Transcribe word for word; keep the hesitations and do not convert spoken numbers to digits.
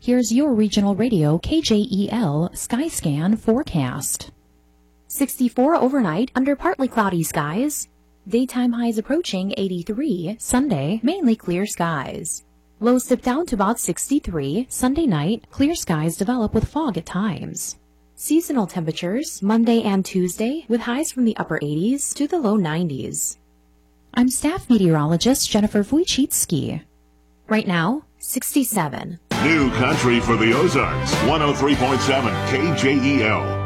Here's your regional radio K J E L Skyscan forecast. sixty-four overnight under partly cloudy skies. Daytime highs approaching eighty-three. Sunday, mainly clear skies. Lows dip down to about sixty-three. Sunday night, clear skies develop with fog at times. Seasonal temperatures, Monday and Tuesday, with highs from the upper eighties to the low nineties. I'm staff meteorologist Jennifer Wojcicki. Right now, sixty-seven. New country for the Ozarks, one oh three point seven K J E L.